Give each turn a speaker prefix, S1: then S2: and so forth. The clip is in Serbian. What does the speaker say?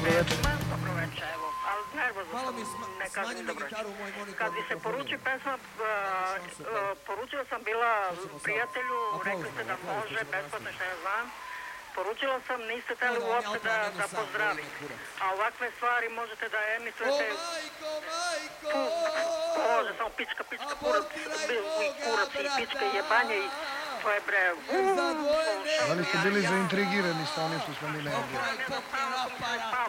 S1: dobro večer.
S2: Dobro večer, evo, ali nervozno sam, ne kažem dobro večer. Kad bi se poruči pesma, poručila sam bila prijatelju, rekli ste da može, besplatno što ja znam. Poručila sam, niste teli uopšte da pozdravim. A ovakve stvari možete da emitujete... Može, samo pička, kurac i pička i jebanje i... To je bre...
S1: Da li ste bili zaintrigirani sa onim što smo mi najavili?